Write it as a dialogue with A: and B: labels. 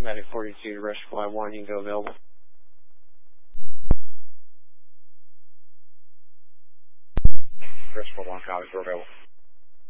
A: Medic 42 to Rush Fly 1, you can go available.
B: Rush Fly 1, copy, we're available.